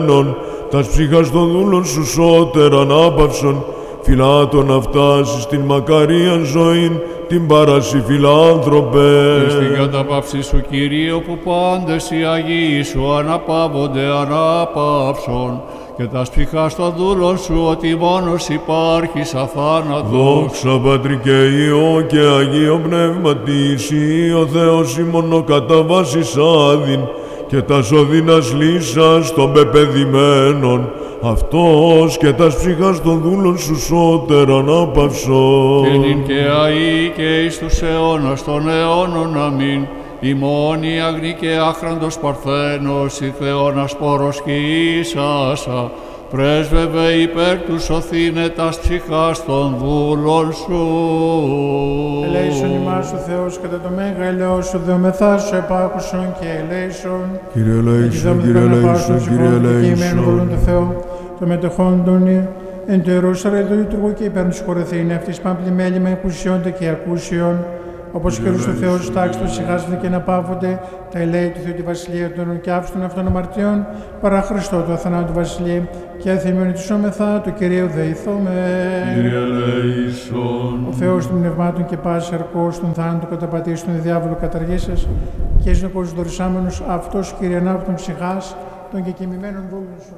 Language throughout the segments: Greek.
τας ψυχάς των δούλων σου σώτερ ανάπαυσον, φυλάτων αυτάς στην μακαρίαν ζωήν, την παρασύ φιλάνθρωπε. Και στην καταπαύση σου, Κύριε, όπου πάντες οι Αγίοι σου αναπαύονται ανάπαυσον, και τας ψυχάς των δούλων σου, ότι μόνος υπάρχεις αθάνατος. Δόξα Πατρί και Υιό και Αγίο Πνεύματι, ο Θεός ημών κατά βάσης άδειν, και τας οδύνας λύσας των πεπαιδημένων, αυτός και τας ψυχάς των δούλων σου σώτερ ανάπαυσον. Και νυν και αεί και εις τους αιώνας των αιώνων, αμήν. Ημών η αγνή και άχραντος Παρθένος, η Θεώνας πόρος και ίσασα, πρέσβευε υπέρ του σωθήνε τας ψυχάς των δούλων σου. Ελέησον ημάς ο Θεός κατά το μέγα ελαιός σου, δεομεθά σου επάκουσον και ελέησον. Κύριε ελέησον, Κύριε ελέησον, Κύριε ελέησον. Βολών του Θεού, το μετεχόντων εν το Ιερούσαλεμ το λειτουργό και υπέρ του χωρεθήνε, αυτής πάμπλη με ακουσιόντε και ακούσιον. Όπως χαιρούς του Θεού, τάξη του σιγάζονται και να παύονται τα ελέη του Θεού τη Βασιλεία των και άψη των αυτών αμαρτιών, παρά Χριστό του αθανάτου Βασιλεία, και αθήμιον του σώμεθα του Κυρίου δεηθώμε. Κύριε ελέησον. Ο Θεός των πνευμάτων και πάση αρκός των θάνατων καταπατήσει των διάβολου καταργήσας, και εις νεκός δορισάμενος αυτός, Κύριε ανάπτων ψυχάς των κεκοιμημένων δούλων σου.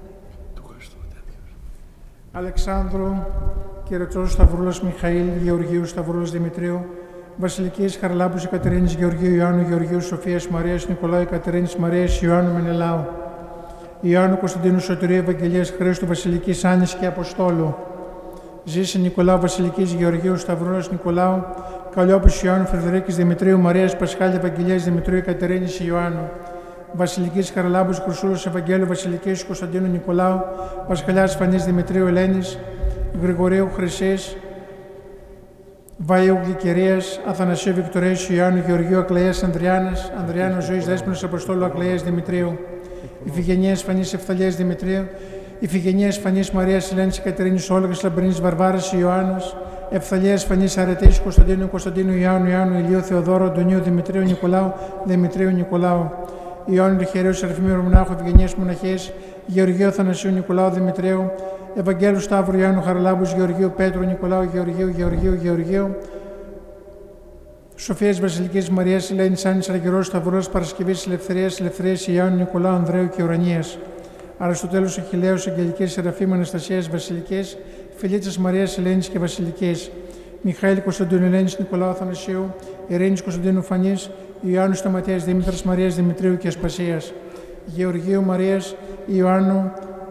Αλεξάνδρου, Κυρετσός Σταυρούλας Μιχαήλ, Γεωργίου Σταυρούλας Δημητρίου, Βασιλικής Χαρλάμπους Εκατερίνης Γεωργίου Ιωάννου Γεωργίου Σοφίας Μαρίας Νικολάου Εκατερίνης Μαρίας Ιωάννου Μενελάου, Ιωάννου Κωνσταντίνου Σωτηρίου Ευαγγελίας Χρήστου Βασιλικής Άννης και Αποστόλου, Ζήση Νικολάου Βασιλικής Γεωργίου Σταυρούλας Νικολάου, Καλλιόπης Ιωάννου Φρεδερίκης Δημητρίου Μαρίας Πασχάλη Ευαγγελίας Δημητρίου Εκατερίνης Ιωάννου, Βασιλικής Χαρλάμπους Χρυσούλας Ευαγγέλου Βασιλικής Κωνσταντίνου Νικολάου, Πασχαλιάς Φανής Δημητρίου Ελένης, Γρηγορίου Χρυσής, Βαΐου Γλυκερίας, Αθανασίου Βικτωρέης Ιωάννου Γεωργίου Ακλαίας Ανδριάνας, Ανδριάνου Ζωής Δέσποινος Αποστόλου Ακλαίας Δημητρίου, Ιφηγενίας Φανής Ευθαλίας Δημητρίου, Ιφηγενίας Φανής Μαρίας Ελένης Κατερίνης Όλγας Λαμπρινής Βαρβάρας Ιωάννας, Ευθαλίας Φανής Αρετής Κωνσταντίνου Ιωάννου Ηλίου Θεοδόρου Αντωνίου Δημητρίου Νικολάου, Ιωάννου Λιχερίου Σεραφημίου Ρωμνάχου Ευγενίας Μοναχής, Γεωργίου Αθανασίου Νικολάου Δημητρίου, Ευαγγέλου Σταύρου Ιωάννου Χαραλάμπους Γεωργίου Πέτρου Νικολάου Γεωργίου, Σοφίας Βασιλικής Μαρίας Ελένης Άννης Αργυρός Σταυρός Παρασκευής Ελευθερίας Ιωάννου Νικολάου Ανδρέου και Ουρανίας, Αριστοτέλους Αχιλλέους Αγγελικής Σεραφείμ Αναστασίας Βασιλικής, Φιλίτσας Μαρίας Ελένης και Βασιλικής, Μιχαήλ Κωνσταντίνου Ελένης Νικολάου Αθανασίου, Ειρήνης Κωνσταντίνου Φανής, Ιωάννου Σταματίας Δήμητρας Μαρίας Δημητρίου και Ασπασίας, Γεωργίου Μαρίας Ιωάννου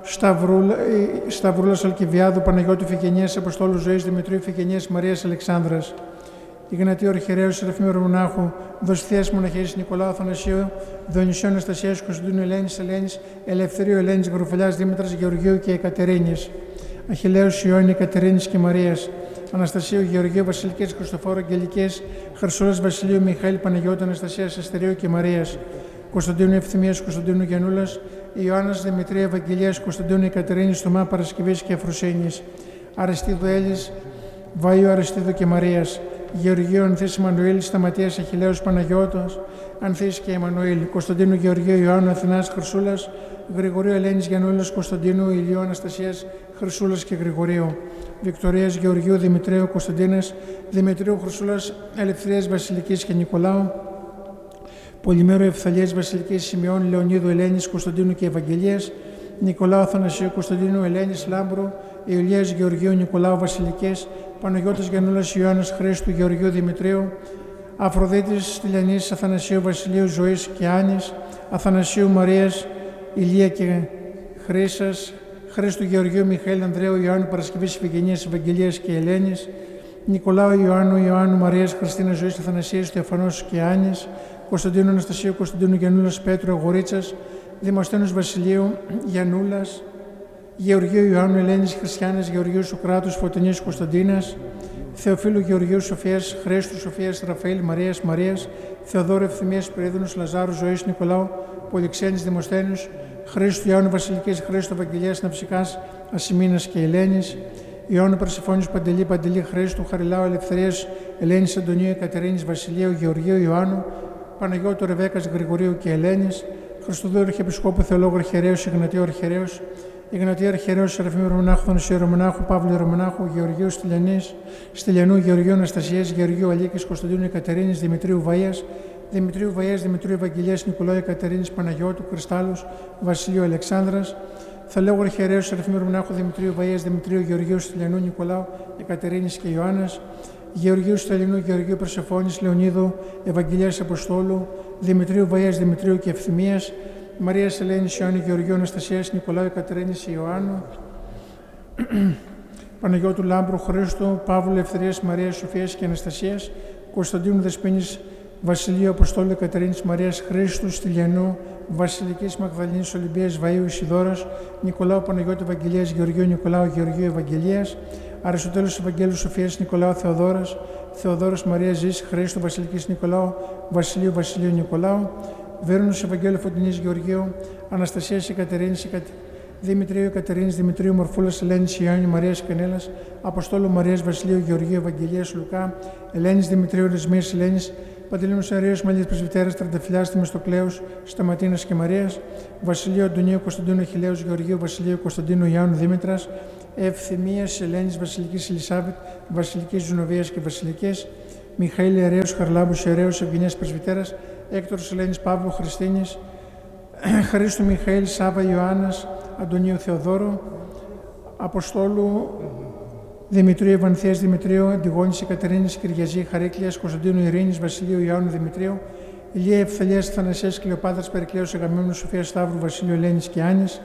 Σταυρούλας Αλκιβιάδου, Παναγιώτου Ιφηγενίας Αποστόλου Ζωής Δημητρίου Ιφηγενίας Μαρίας Αλεξάνδρας, Ιγνατίου Αρχιερέου Σεραφείμου Ρωμνάχου, Δοσθείας Μοναχής Νικολάου Αθανασίου, Διονυσίου Αναστασίας Κωνσταντίνου Ελένης, Ελευθερίου Ελένης Γρουφελιάς Δήμητρας Γεωργίου και Εκατερίνης, Αχιλλέους Ιωάννη Εκατερίνης και Μαρίας, Αναστασίου Γεωργίου Βασιλικής Χριστοφόρου Αγγελικής, Χρυσούλας Βασιλείου Μιχαήλ Παναγιώτου Αναστασίας Αστερίου και Μαρίας, Κωνσταντίνου Ευθυμίας Κωνσταντίνου Γιαννούλας, Ιωάννας Δημητρίου Ευαγγελίας Κωνσταντίνου Εκατερίνης Θωμά Παρασκευής και Αφροσύνης, Αριστίδου Έλλης, Βαΐου Αριστίδου και Μαρίας, Γεωργίου Ανθής Εμμανουήλ, Σταματίας Αχιλλέους Παναγιώτος, Ανθής και Εμμανουήλ, Κωνσταντίνου Γεωργίου Ιωάννου Αθηνάς Χρυσούλας, Γρηγορίου Ελένης Γιαννούλας, Κωνσταντίνου Ηλίου Αναστασίας Χρυσούλας και Γρηγορίου, Βικτωρίας Γεωργίου Δημητρίου Κωνσταντίνας, Δημητρίου Χρυσούλας, Ελευθερίας Βασιλικής και Νικολάου, Πολυμέρου Ευθαλίας Βασιλικής Σημειών Λεωνίδου Ελένης Κωνσταντίνου και Ευαγγελίας, Νικολάου Αθανασίου Κωνσταντίνου Ελένης Λάμπρου, Ιουλίας Γεωργίου Νικολάου Βασιλικής, Παναγιώτης Γιαννούλας Ιωάννης Χρήστου Γεωργίου Δημητρίου, Αφροδίτης Στυλιανής Αθανασίου Βασιλείου Ζωής και Άνης, Αθανασίου Μαρίας Ηλία και Χρύσας, Χρήστου Γεωργίου Μιχαήλ Ανδρέου Ιωάννου Παρασκευής Ιφηγενίας Ευαγγελίας και Ελένης, Νικολάου Ιωάννου Μαρίας Χριστίνας Ζωής Αθανασίας Στεφανός και Άνης, Κωνσταντίνου Αναστασίου Κωνσταντίνου Γιαννούλας Πέτρου Αγορίτσας, Δημοσθένους Βασιλείου Γιαννούλας, Γεωργίου Ιωάννου Ελένης Χριστιανάς Γεωργίου Σουκράτους Φωτεινής Κωνσταντίνας, Θεοφίλου Γεωργίου Σοφίας Χρήστου Σοφίας Ραφαήλ Μαρίας, Θεοδόρου Ευθυμίας Περίδωνος Λαζάρου Ζωής Νικολάου Πολυξένης Δημοσθένους, Χρήστου Ιωάννου Βασιλικής Χρήστου Ευαγγελίας Ναυσικάς Ασημίνας και Ελένης, Ιωάννου Περσεφόνιους Παντελή Χρήστου Χαριλάου Ελευθερίας Ελένης Αντωνίου Εκατερίνης Βασιλείου Γεωργίου Ιωάννου, Παναγιώτου Ρεβέκας Γρηγορίου και Ελένης, Χριστοδόρου Αρχιεπισκόπου Θεολόγου Αρχιερέως, Ιγνατίου Αρχιερέως, Ιγνατίου Αρχιερέως, Σεραφείμ Ρωμονάχου, Θανασίου Ρωμονάχου, Παύλου Ρωμονάχου, Γεωργίου Στυλιανού, Γεωργίου Αναστασίας, Γεωργίου Αλίκης, Κωνσταντίνου Εκατερίνης, Δημητρίου Βαΐας, Δημητρίου Ευαγγελίας, Νικολάου Εκατερίνης, Παναγιώτου, Κρυστάλλους, Βασιλείου Αλεξάνδρας, Θεολόγου Αρχιερέως, Σεραφείμ Ρωμονάχου, Δημητρίου Βαΐας, Δημητρίου Γεωργίου Στυλιανού, Νικολάου Εκατερίνης και Ιωάννας, Γεωργίου Στυλιανού, Γεωργίου Περσεφώνης, Λεωνίδου, Ευαγγελίας Αποστόλου, Δημητρίου Βαΐας, Δημητρίου και Ευθυμίας, Μαρίας Ελένης, Ιωάννη, Γεωργίου Αναστασίας, Νικολάου Εκατερίνης, Ιωάννου, Παναγιώτου Λάμπρου, Χρήστου, Παύλου Ελευθερίας, Μαρίας Σοφίας και Αναστασίας, Κωνσταντίνου Δεσποίνης, Βασιλείου Αποστόλου Εκατερίνης, Μαρίας Χρήστου, Στυλιανού, Βασιλικής Μαγδαληνής, Ολυμπίας, Βαΐου, Ισιδώρας, Νικολάου Παναγιώτου Ευαγγελίας, Γεωργίου Νικολάου, Γεωργίου Ευαγγελίας, Αριστοτέλους Ευαγγέλου Σοφίας, Νικολάου Θεοδόρας, Θεοδόρας Μαρίας Ζήσης, Χρήστου, Βασιλικής Νικολάου, Βασιλείου Νικολάου, Βέρονος Ευαγγέλου Φωτεινής Γεωργίου, Αναστασίας Εκατερίνης, Δημητρίου Εκατερίνης, Δημητρίου Μορφούλας, Ελένης Ιωάννη, Μαρίας Κανέλας, Αποστόλου Μαρίας Βασιλείου Γεωργίου Ευαγγελίας Λουκά, Ελένης Δημητρίου Ρεσμίας Ελένης, Παντελήνους Αρέως Μαλίας Πρεσβυτέρας, Τρανταφυλιάς Θεμιστοκλέους, Σταματίνας και Μαρίας, Βασιλείου Αντωνίου Κωνσταντίνου Αχιλλέους Γεωργίου, Βασιλείου Κωνσταντίνου Ιωάννου Δήμητρας, Ευθυμίας Ελένης, Βασιλικής Ελισάβετ, Βασιλικής Ζουνοβίας και Βασιλικής, Μιχαήλ Ιερέως Χαρλάμπους Ιερέως Ευγενίας Πρεσβυτέρας, Έκτορος Ελένης Παύλου Χριστίνης, Χρήστου Μιχαήλ Σάβα Ιωάννας, Αντωνίου Θεοδόρου, Αποστόλου Δημητρίου Ευανθίας Δημητρίου, Αντιγόνης Εκατερίνης, Κυριαζή Χαρίκλειας, Κωνσταντίνου Ειρήνης, Βασιλείου Ιωάννου Δημητρίου, Ηλία Ευθαλίας Θανασίας Κλεοπάτρας Περικλέως Αγαμήμνου, Σοφία Σταύρου, Βασίλειο Ελένης και Άνης,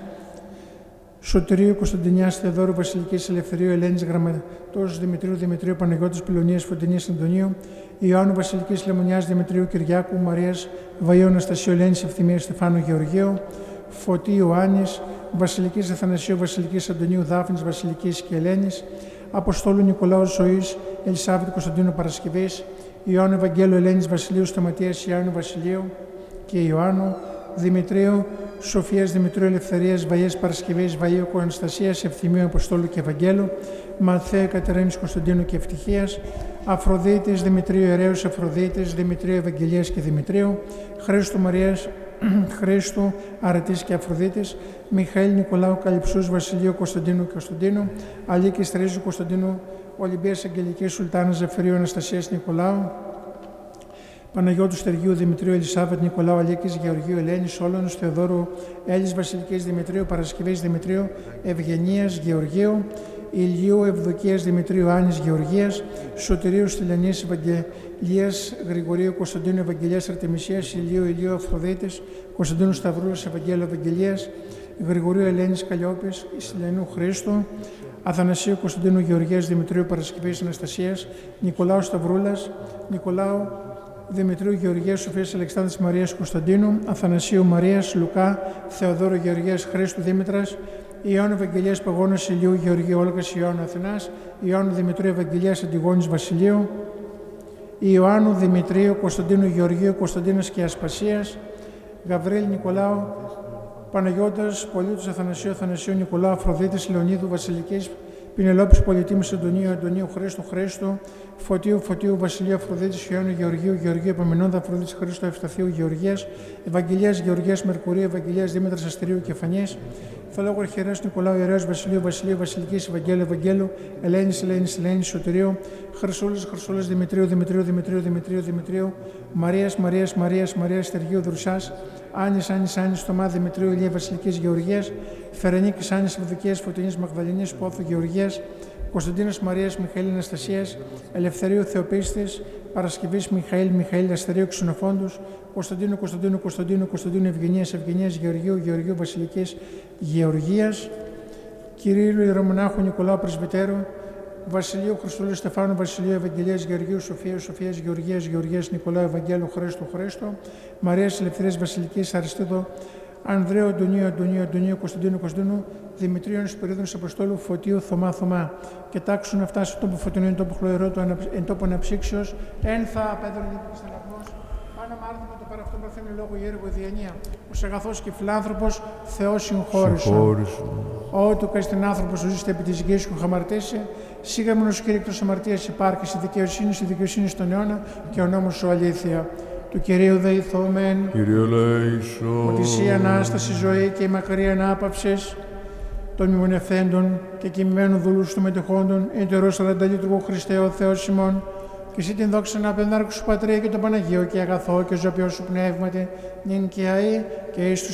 Σωτηρίου Κωνσταντινιάς Θεοδόρου, Βασιλικής Ελευθερίου Ελένης Γραμματός Δημητρίου Παναγιώτης Πυλωνίας Φωτεινής Αντωνίου, Ιωάννου Βασιλικής Λεμονιάς Δημητρίου Κυριάκου, Μαρίας Βαΐου Αναστασίου Ελένης Ευθυμίας Στεφάνου Γεωργίου, Φωτίου Άνης, Βασιλικής Αθανασίου Βασιλικής Αντωνίου Δάφνης Βασιλικής και Ελένης, Αποστόλου Νικολάου Ζωής Ελισάβετ Κωνσταντίνου Παρασκευής, Ιωάννου Ευαγγέλου Ελένης Βασιλείου Σταματίας Ιωάννου Βασιλείου και Ιωάννου, Δημητρίου Σοφίας Δημητρίου Ελευθερίας Βαΐας Παρασκευής Βαΐου Αναστασίας Ευθυμίου Αποστόλου και Ευαγγέλου, Μαθαίου Κατερίνης Κωνσταντίνου και Ευτυχίας, Αφροδίτης Δημητρίου Ιερέως Αφροδίτης Δημητρίου Ευαγγελίας και Δημητρίου, Χρήστου Μαρίας Χρήστου Αρετής και Αφροδίτης, Μιχαήλ Νικολάου Καλυψούς Βασιλείου Κωνσταντίνου και Κωνσταντίνου, Αλίκης Τρίζου Κωνσταντίνου Ολυμπίας Αγγελικής Σουλτάνας Ζεφυρίου Αναστασίας Νικολάου, Παναγιώτου Στεργίου Δημητρίου Ελισάβετ Νικολάου Αλίκης Γεωργίου Ελένης Σόλωνος Θεοδόρου Έλλης Βασιλικής Δημητρίου Παρασκευής Δημητρίου Ευγενίας Γεωργίου, Ηλίου Ευδοκίας Δημητρίου Άνης Γεωργίας, Σωτηρίου Στυλιανής Ευαγγελίας Γρηγορίου Κωνσταντίνου Ευαγγελίας Αρτεμισίας, Ηλίου Αφροδίτης, Κωνσταντίνου Σταυρούλας Ευαγγέλου Ευαγγελίας, Γρηγορίου Ελένης Καλλιόπης, Στυλιανού Χρήστου, Αθανασίου Κωνσταντίνου Γεωργίας Δημητρίου Παρασκευής Αναστασίας, Νικολάου Σταυρούλας, Νικολάου Δημητρίου Γεωργίας Σοφίας Αλεξάνδρας Μαρίας Κωνσταντίνου, Αθανασίου Μαρίας Λουκά, Θεοδόρου Γεωργίας Χρήστου Δήμητρας, Ιωάννου Ευαγγελίας Παγώνος Ηλίου Γεωργίου Όλγας Ιωάννου Αθηνάς, Ιωάννου Δημητρίου Ευαγγελίας Αντιγόνης Βασιλείου, Ιωάννου Δημητρίου Κωνσταντίνου Γεωργίου Κωνσταντίνας και Ασπασίας, Γαβρίλ Νικολάου Παναγιώτας Πολίτους Αθανασίου Νικολάου Αφροδίτης Λεωνίδου Βασιλικής, Πινελόπης Πολιτήμης Αντωνίου Χρήστου, Φωτίου Βασιλείου Αφροδίτης Ιωάννου Γεωργίου Επαμενόντα Αφροδίτης Χρήστου Ευσταθίου Γεωργίας, Ευαγγελίας Γεωργίας Μερκουρίου, Ευαγγελίας Δήμητρας Αστηρίου και Φανιές, Θεολόγου Αρχιερέως Νικολάου Ιερέως Βασιλείου Βασιλικής Ευαγγέλου, Ελένης Σωτηρίου, Χρυσούλας Δημητρίου, Μαρίας Στεργίου Δρουσάς, Άνης Θωμά Δημητρίου Ηλία Βασιλικής Γεωργίας, Φερενίκης Άνης Ευδοκίας Φωτεινής Μαγδαληνής Πόθου Γεωργίας, Κωνσταντίνος Μαρίας Μιχαήλ Αναστασίας, Ελευθερίου Θεοπίστης, Παρασκευής Μιχαήλ Αστερίου Ξενοφόντους, Κωνσταντίνου Ευγενίας Γεωργίου Βασιλικής Γεωργίας, Κυρίλου Ιερομονάχου Νικολάου Πρεσβυτέρου, Βασιλείου Χριστούλου Στεφάνου Βασιλείου Ευαγγελίας Γεωργίου Σοφίας Γεωργίας Νικολάου Ευαγγέλου Χρήστο, Μαρίας Ελευθερίας Βασιλικής Αριστίδου, Ανδρέου Αντωνίου Κωνσταντίνου, Δημητρίου Σπυρίδων Αποστόλου, Φωτίου Θωμά. Και τάξουν αυτά σε τόπο φωτεινό, εν τόπο χλωερό, εν τόπο αναψύξεως, ένθα απέδρον λύπης αναπνός, πάνω μάρθημα το παραυτόν παρθένει λόγω γέργο διανία, ως αγαθός και φιλάνθρωπος, Θεός συγχώρησον. Ότου καστην άνθρωπος ο ζήστε επί της γης σου χαμαρτήσει, σίγαμενος Κύριε εκτός αμαρτίας υπάρχεις, η δικαιοσύνη στον αιώνα και ο νόμος σου αλήθεια. του Κυρίου δεηθόμεν, Κύριε ελέησον. ότι εσύ η Ανάσταση, ζωή και η μακρύ ανάπαυσης των μνημονευθέντων και κοιμημένων δούλους του μετεχόντων, εν το Ιερός Λιτουργού Χριστέ ο Θεός ημών, και εσύ την δόξα να απενάρκου σου Πατρί και το Παναγίο και αγαθό και ζωοποιό σου πνεύματι, νυν και αεί και εις τους